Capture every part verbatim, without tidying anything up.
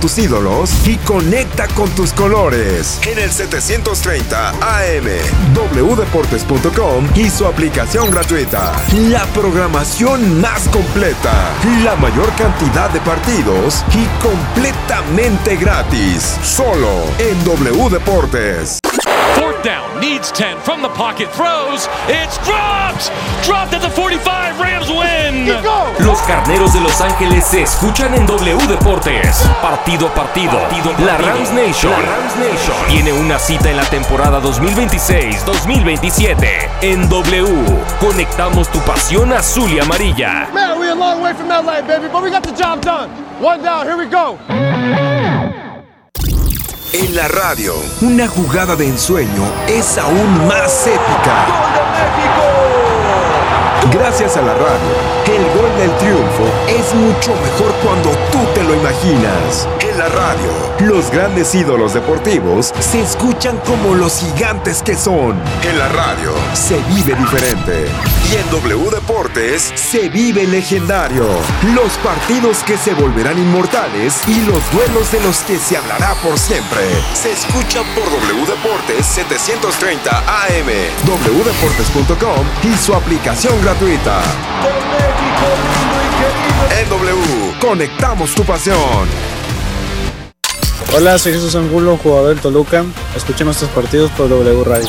tus ídolos y conecta con tus colores. En el setecientos treinta A M, doble u deportes punto com y su aplicación gratuita. La programación más completa, la mayor cantidad de partidos y completamente gratis. Solo en W Deportes. Fourth down, needs ten, from the pocket, throws, it's dropped! Dropped at the forty-five, Rams win! Los Carneros de Los Ángeles se escuchan en W Deportes. Partido a partido, partido, partido. La Rams Nation, la Rams Nation tiene una cita en la temporada dos mil veintiséis dos mil veintisiete. En W, conectamos tu pasión azul y amarilla. Man, we're a long way from L A, baby, but we got the job done. One down, here we go. En la radio, una jugada de ensueño es aún más épica. ¡Gol de México! Gracias a la radio, el gol del triunfo es mucho mejor cuando tú te lo imaginas. En la radio, los grandes ídolos deportivos se escuchan como los gigantes que son. En la radio, se vive diferente. Y en W Deportes, se vive legendario. Los partidos que se volverán inmortales y los duelos de los que se hablará por siempre. Se escuchan por W Deportes setecientos treinta A M, doble u deportes punto com y su aplicación gratuita. En W, conectamos tu pasión. Hola, soy Jesús Angulo, jugador del Toluca. Escuchen nuestros partidos por W Radio.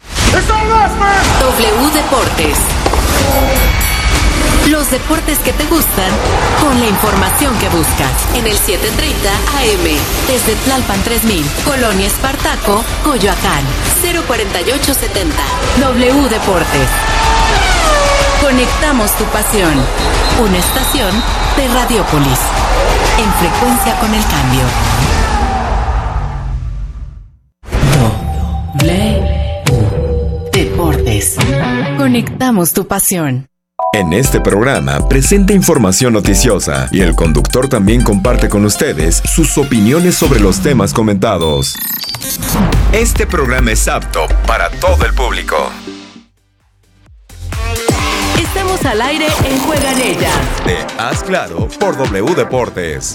W Deportes. Los deportes que te gustan con la información que buscas. En el setecientos treinta A M, desde Tlalpan tres mil, Colonia Espartaco, Coyoacán, cero cuarenta y ocho setenta. W Deportes. Conectamos tu pasión. Una estación de Radiópolis. En frecuencia con el cambio. W Deportes. Conectamos tu pasión. En este programa presenta información noticiosa y el conductor también comparte con ustedes sus opiniones sobre los temas comentados. Este programa es apto para todo el público. Estamos al aire en Juegan Ellas. De Haz Claro por W Deportes.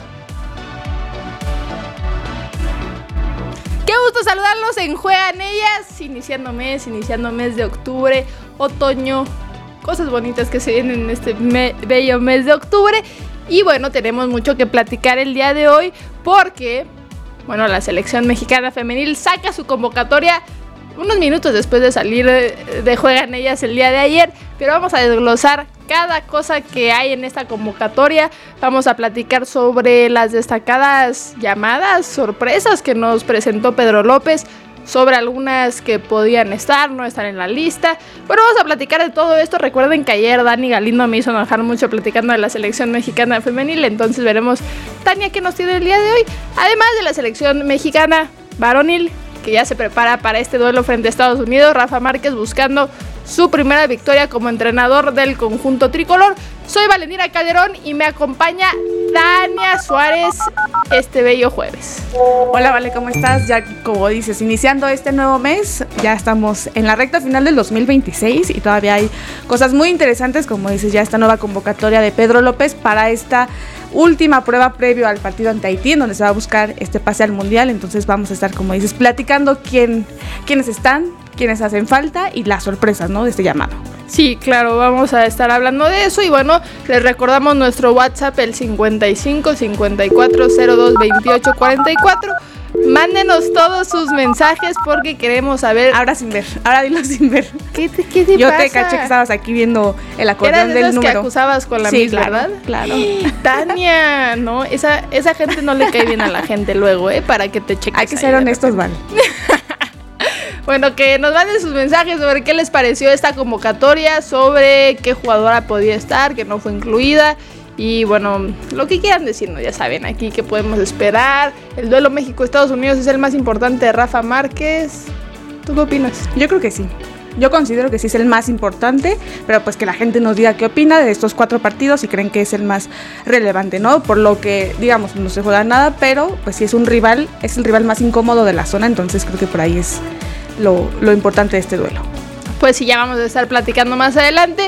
Qué gusto saludarlos en Juegan Ellas, iniciando mes, iniciando mes de octubre, otoño, cosas bonitas que se vienen en este me- bello mes de octubre. Y bueno, tenemos mucho que platicar el día de hoy porque, bueno, la selección mexicana femenil saca su convocatoria unos minutos después de salir de Juegan Ellas el día de ayer, pero vamos a desglosar cada cosa que hay en esta convocatoria. Vamos a platicar sobre las destacadas llamadas, sorpresas que nos presentó Pedro López, sobre algunas que podían estar, no estar en la lista. Bueno, vamos a platicar de todo esto. Recuerden que ayer Dani Galindo me hizo enojar mucho platicando de la selección mexicana femenil, entonces veremos, Tania, qué nos tiene el día de hoy. Además de la selección mexicana varonil, que ya se prepara para este duelo frente a Estados Unidos, Rafa Márquez buscando su primera victoria como entrenador del conjunto tricolor. Soy Valentina Calderón y me acompaña Tania Suárez este bello jueves. Hola, Vale, ¿cómo estás? Ya, como dices, iniciando este nuevo mes, ya estamos en la recta final del dos mil veintiséis y todavía hay cosas muy interesantes, como dices, ya esta nueva convocatoria de Pedro López para esta última prueba previo al partido ante Haití, en donde se va a buscar este pase al Mundial. Entonces vamos a estar, como dices, platicando quién, quiénes están, quiénes hacen falta y las sorpresas, ¿no?, de este llamado. Sí, claro, vamos a estar hablando de eso. Y bueno, les recordamos nuestro WhatsApp, el cincuenta y cinco, cincuenta y cuatro, cero dos, veintiocho, cuarenta y cuatro. Mándenos todos sus mensajes porque queremos saber. Ahora sin ver, ahora dilo sin ver. ¿Qué te, qué te Yo pasa? te caché que estabas aquí viendo el acordeón del número. Que acusabas con la sí, Miss, claro, ¿verdad? Claro. Tania, no, esa, esa gente no le cae bien a la gente luego, ¿eh? Para que te cheques. Hay que ser honestos, Vale. Bueno, que nos manden sus mensajes sobre qué les pareció esta convocatoria, sobre qué jugadora podía estar, que no fue incluida. Y bueno, lo que quieran decirnos, ya saben, aquí que podemos esperar. El duelo México-Estados Unidos es el más importante de Rafa Márquez. ¿Tú qué opinas? Yo creo que sí. Yo considero que sí es el más importante, pero pues que la gente nos diga qué opina de estos cuatro partidos y creen que es el más relevante, ¿no? Por lo que, digamos, no se juega nada, pero pues sí es un rival, es el rival más incómodo de la zona, entonces creo que por ahí es lo, lo importante de este duelo. Pues sí, ya vamos a estar platicando más adelante.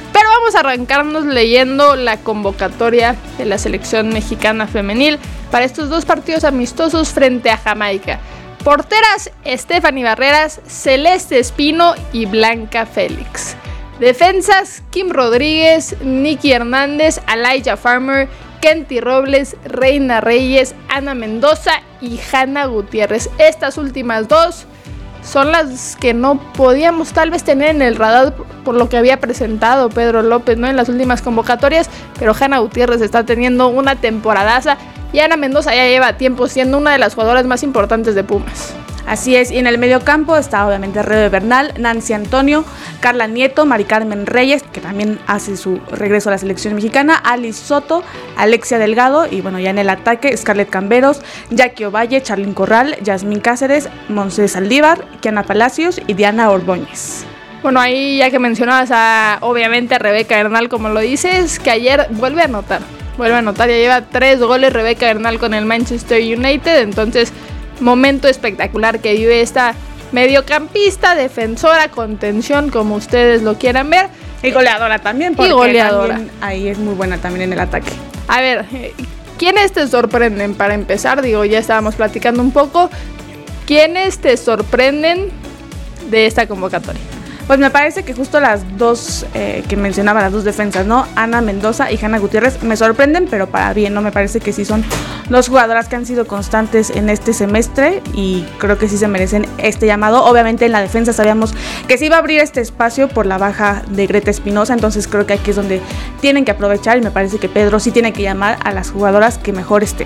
Pero vamos a arrancarnos leyendo la convocatoria de la selección mexicana femenil para estos dos partidos amistosos frente a Jamaica. Porteras: Stephanie Barreras, Celeste Espino y Blanca Félix. Defensas: Kim Rodríguez, Nikki Hernández, Alayja Farmer, Kenty Robles, Reina Reyes, Ana Mendoza y Hanna Gutiérrez. Estas últimas dos son las que no podíamos tal vez tener en el radar por lo que había presentado Pedro López, ¿no?, en las últimas convocatorias, pero Hanna Gutiérrez está teniendo una temporadaza y Ana Mendoza ya lleva tiempo siendo una de las jugadoras más importantes de Pumas. Así es, y en el mediocampo está obviamente Rebe Bernal, Nancy Antonio, Carla Nieto, Mari Carmen Reyes, que también hace su regreso a la selección mexicana, Alice Soto, Alexia Delgado, y bueno, ya en el ataque, Scarlett Camberos, Jackie Ovalle, Charlyn Corral, Yasmín Cáceres, Montse Saldívar, Kiana Palacios y Diana Ordóñez. Bueno, ahí ya que mencionabas a, obviamente, a Rebeca Bernal, como lo dices, que ayer vuelve a anotar, vuelve a anotar, ya lleva tres goles Rebeca Bernal con el Manchester United, entonces momento espectacular que vive esta mediocampista, defensora, contención, como ustedes lo quieran ver. Y goleadora también, porque y goleadora. Ahí es muy buena también en el ataque. A ver, ¿quiénes te sorprenden para empezar? Digo, ya estábamos platicando un poco. ¿Quiénes te sorprenden de esta convocatoria? Pues me parece que justo las dos eh, que mencionaba, las dos defensas, ¿no? Ana Mendoza y Hanna Gutiérrez me sorprenden, pero para bien, ¿no? Me parece que sí son dos jugadoras que han sido constantes en este semestre y creo que sí se merecen este llamado. Obviamente en la defensa sabíamos que se iba a abrir este espacio por la baja de Greta Espinosa, entonces creo que aquí es donde tienen que aprovechar y me parece que Pedro sí tiene que llamar a las jugadoras que mejor estén.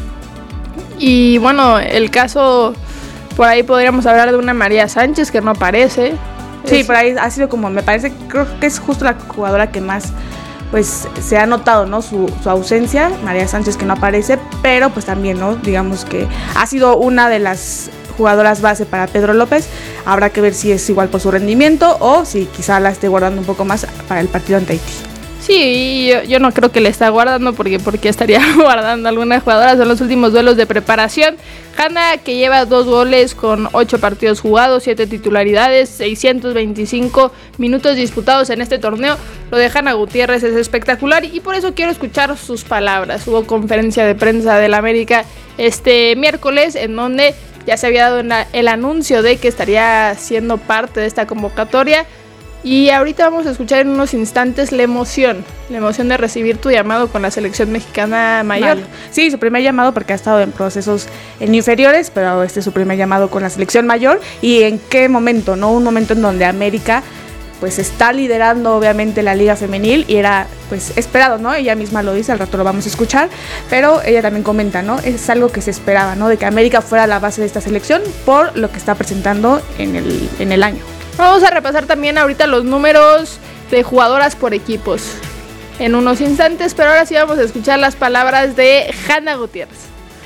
Y bueno, el caso, por ahí podríamos hablar de una María Sánchez que no aparece. Sí, por ahí ha sido como, me parece, creo que es justo la jugadora que más pues se ha notado, ¿no? Su, su ausencia, María Sánchez, que no aparece, pero pues también, ¿no? Digamos que ha sido una de las jugadoras base para Pedro López. Habrá que ver si es igual por su rendimiento o si quizá la esté guardando un poco más para el partido ante Haití. Sí, yo, yo no creo que le está guardando porque, porque estaría guardando algunas jugadoras en los últimos duelos de preparación. Hanna, que lleva dos goles con ocho partidos jugados, siete titularidades, seiscientos veinticinco minutos disputados en este torneo. Lo de Hanna Gutiérrez es espectacular y por eso quiero escuchar sus palabras. Hubo conferencia de prensa del América este miércoles en donde ya se había dado el anuncio de que estaría siendo parte de esta convocatoria. Y ahorita vamos a escuchar en unos instantes la emoción, la emoción de recibir tu llamado con la selección mexicana mayor. Vale. Sí, su primer llamado porque ha estado en procesos en inferiores, pero este es su primer llamado con la selección mayor. ¿Y en qué momento? ¿No? Un momento en donde América pues está liderando obviamente la liga femenil y era pues esperado, ¿no? Ella misma lo dice, al rato lo vamos a escuchar, pero ella también comenta, ¿no? Es algo que se esperaba, ¿no? De que América fuera la base de esta selección por lo que está presentando en el, en el año. Vamos a repasar también ahorita los números de jugadoras por equipos en unos instantes, pero ahora sí vamos a escuchar las palabras de Hanna Gutiérrez.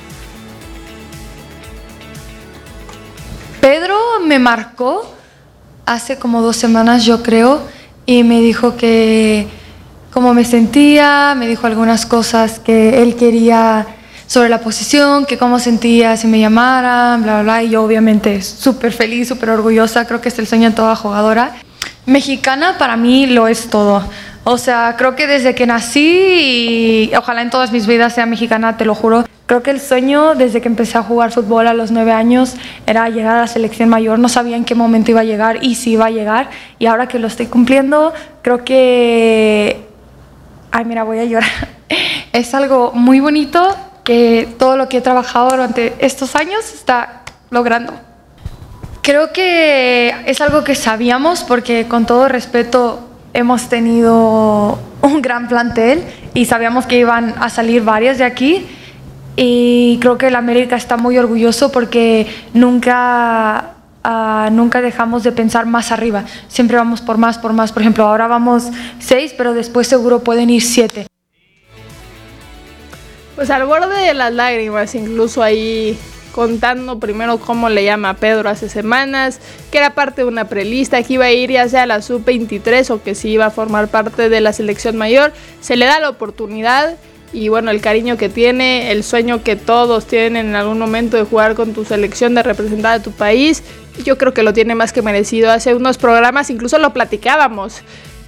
Pedro me marcó hace como dos semanas, yo creo, y me dijo que cómo me sentía, me dijo algunas cosas que él quería sobre la posición, que cómo sentía si me llamaran, bla, bla, bla, y yo obviamente súper feliz, súper orgullosa, creo que es el sueño de toda jugadora. Mexicana para mí lo es todo, o sea, creo que desde que nací y ojalá en todas mis vidas sea mexicana, te lo juro. Creo que el sueño desde que empecé a jugar fútbol a los nueve años era llegar a la selección mayor, no sabía en qué momento iba a llegar y si iba a llegar, y ahora que lo estoy cumpliendo, creo que... Ay, mira, voy a llorar. Es algo muy bonito, que todo lo que he trabajado durante estos años está logrando. Creo que es algo que sabíamos porque con todo respeto hemos tenido un gran plantel y sabíamos que iban a salir varias de aquí y creo que el América está muy orgulloso porque nunca, uh, nunca dejamos de pensar más arriba, siempre vamos por más, por más. Por ejemplo, ahora vamos seis, pero después seguro pueden ir siete. Pues al borde de las lágrimas, incluso ahí contando primero cómo le llama a Pedro hace semanas, que era parte de una prelista, que iba a ir ya sea a la sub veintitrés o que sí iba a formar parte de la selección mayor. Se le da la oportunidad y bueno, el cariño que tiene, el sueño que todos tienen en algún momento de jugar con tu selección, de representar a tu país, yo creo que lo tiene más que merecido. Hace unos programas incluso lo platicábamos,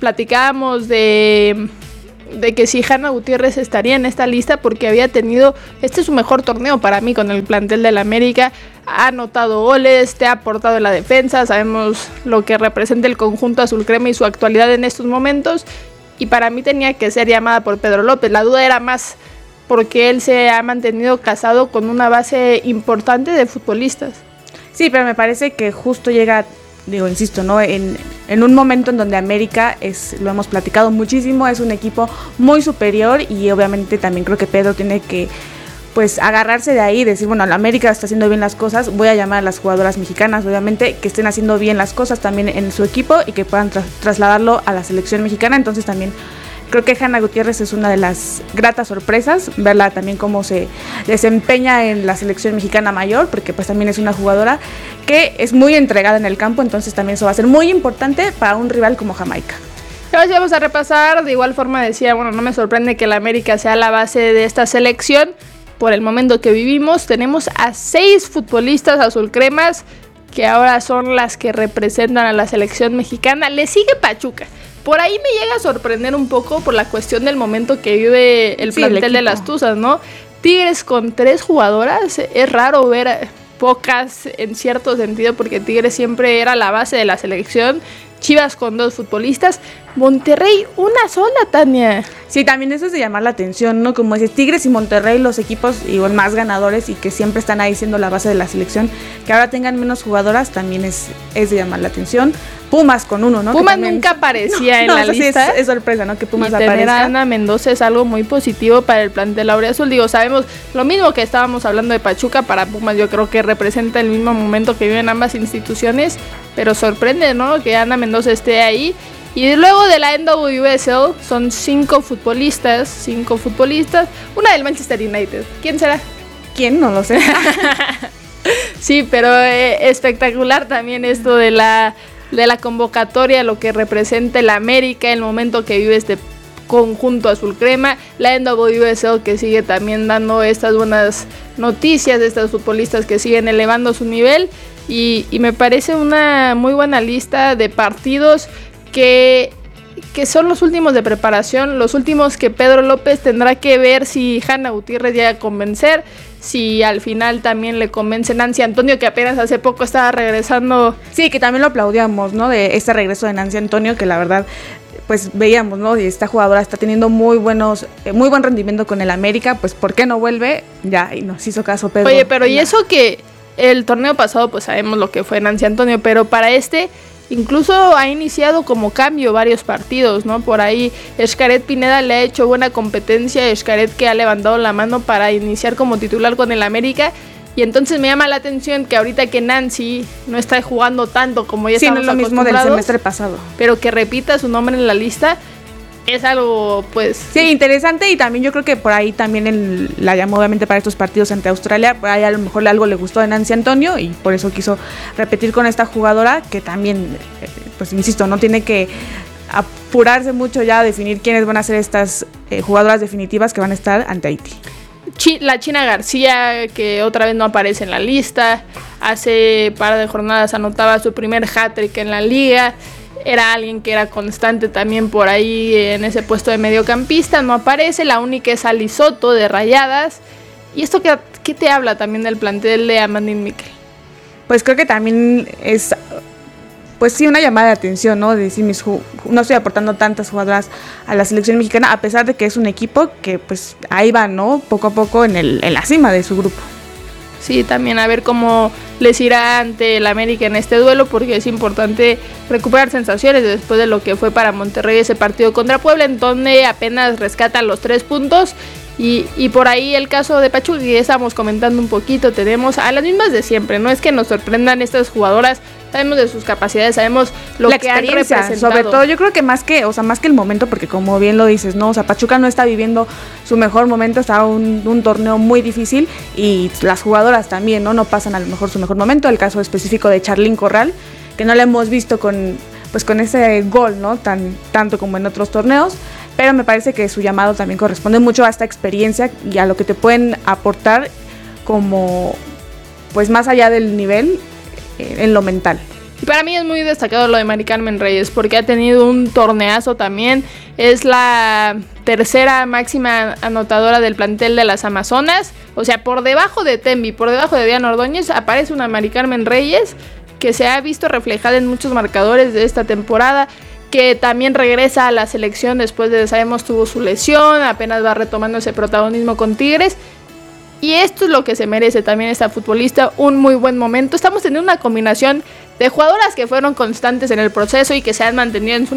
platicábamos de, de que si Hanna Gutiérrez estaría en esta lista porque había tenido, este es su mejor torneo para mí con el plantel del América, ha anotado goles, te ha aportado en la defensa, sabemos lo que representa el conjunto azul crema y su actualidad en estos momentos, y para mí tenía que ser llamada por Pedro López. La duda era más porque él se ha mantenido casado con una base importante de futbolistas. Sí, pero me parece que justo llega, digo, insisto, ¿no? En, en un momento en donde América es, lo hemos platicado muchísimo, es un equipo muy superior y obviamente también creo que Pedro tiene que pues agarrarse de ahí y decir, bueno, la América está haciendo bien las cosas, voy a llamar a las jugadoras mexicanas, obviamente, que estén haciendo bien las cosas también en su equipo y que puedan tra- trasladarlo a la selección mexicana. Entonces también creo que Hanna Gutiérrez es una de las gratas sorpresas, verla también cómo se desempeña en la selección mexicana mayor, porque pues también es una jugadora que es muy entregada en el campo, entonces también eso va a ser muy importante para un rival como Jamaica. Ahora sí vamos a repasar, de igual forma decía, bueno, no me sorprende que la América sea la base de esta selección. Por el momento que vivimos, tenemos a seis futbolistas azulcremas que ahora son las que representan a la selección mexicana. Le sigue Pachuca. Por ahí me llega a sorprender un poco por la cuestión del momento que vive el sí, plantel el de las Tuzas, ¿no? Tigres con tres jugadoras, es raro ver pocas en cierto sentido porque Tigres siempre era la base de la selección. Chivas con dos futbolistas, Monterrey una sola, Tania. Sí, también eso es de llamar la atención, ¿no? Como dices, Tigres y Monterrey, los equipos igual más ganadores y que siempre están ahí siendo la base de la selección, que ahora tengan menos jugadoras también es, es de llamar la atención. Pumas con uno, ¿no? Pumas también, nunca aparecía no, en no, la lista. Sí, es, es sorpresa, ¿no? Que Pumas y tener aparezca. a Ana Mendoza es algo muy positivo para el plantel Auriazul. Digo, sabemos lo mismo que estábamos hablando de Pachuca, para Pumas yo creo que representa el mismo momento que viven ambas instituciones, pero sorprende, ¿no? Que Ana Mendoza esté ahí. Y luego de la N W S L son cinco futbolistas, cinco futbolistas, una del Manchester United. ¿Quién será? ¿Quién? No lo sé. Sí, pero eh, espectacular también esto de la de la convocatoria, lo que representa el América, el momento que vive este conjunto azul crema, la N W S L que sigue también dando estas buenas noticias de estos futbolistas que siguen elevando su nivel y, y me parece una muy buena lista de partidos que, que son los últimos de preparación, los últimos que Pedro López tendrá que ver si Hanna Gutiérrez llega a convencer, si al final también le convence Nancy Antonio, que apenas hace poco estaba regresando. Sí, que también lo aplaudíamos, ¿no? De este regreso de Nancy Antonio, que la verdad, pues veíamos, ¿no? Y esta jugadora está teniendo muy buenos, eh, muy buen rendimiento con el América, pues ¿por qué no vuelve? Ya, y nos hizo caso Pedro. Oye, pero y eso que el torneo pasado, pues sabemos lo que fue Nancy Antonio, pero para este incluso ha iniciado como cambio varios partidos, ¿no? Por ahí Xcaret Pineda le ha hecho buena competencia, Xcaret que ha levantado la mano para iniciar como titular con el América, y entonces me llama la atención que ahorita que Nancy no está jugando tanto como ya sí, estamos no es lo mismo del semestre pasado, pero que repita su nombre en la lista es algo, pues... Sí, interesante, y también yo creo que por ahí también el, la llamó obviamente para estos partidos ante Australia, por ahí a lo mejor algo le gustó de Nancy Antonio y por eso quiso repetir con esta jugadora que también, pues insisto, no tiene que apurarse mucho ya a definir quiénes van a ser estas eh, jugadoras definitivas que van a estar ante Haití. La China García, que otra vez no aparece en la lista, hace par de jornadas anotaba su primer hat-trick en la liga, era alguien que era constante también por ahí en ese puesto de mediocampista, no aparece, la única es Ali Soto de Rayadas. ¿Y esto qué, qué te habla también del plantel de Amandine Miquel? Pues creo que también es, pues sí, una llamada de atención, ¿no? De decir, mis ju- no estoy aportando tantas jugadoras a la selección mexicana, a pesar de que es un equipo que pues ahí va, ¿no? Poco a poco en, el, en la cima de su grupo. Sí, también a ver cómo les irá ante el América en este duelo, porque es importante recuperar sensaciones después de lo que fue para Monterrey ese partido contra Puebla, en donde apenas rescatan los tres puntos. Y, y por ahí el caso de Pachuca, que ya estamos comentando un poquito, tenemos a las mismas de siempre, no es que nos sorprendan estas jugadoras, sabemos de sus capacidades, sabemos lo la que han experiencia, representado. sobre todo yo creo que más que, o sea, más que el momento, porque como bien lo dices, ¿no? O sea, Pachuca no está viviendo su mejor momento, está un, un torneo muy difícil y las jugadoras también, ¿no? No pasan a lo mejor su mejor momento, el caso específico de Charlín Corral, que no la hemos visto con, pues con ese gol, ¿no? Tan, tanto como en otros torneos, pero me parece que su llamado también corresponde mucho a esta experiencia y a lo que te pueden aportar como, pues más allá del nivel, eh, en lo mental. Y para mí es muy destacado lo de Mari Carmen Reyes, porque ha tenido un torneazo también. Es la tercera máxima anotadora del plantel de las Amazonas. O sea, por debajo de Tembi, por debajo de Diana Ordóñez, aparece una Mari Carmen Reyes que se ha visto reflejada en muchos marcadores de esta temporada, que también regresa a la selección después de, sabemos, tuvo su lesión, apenas va retomando ese protagonismo con Tigres. Y esto es lo que se merece también esta futbolista, un muy buen momento. Estamos teniendo una combinación de jugadoras que fueron constantes en el proceso y que se han mantenido en su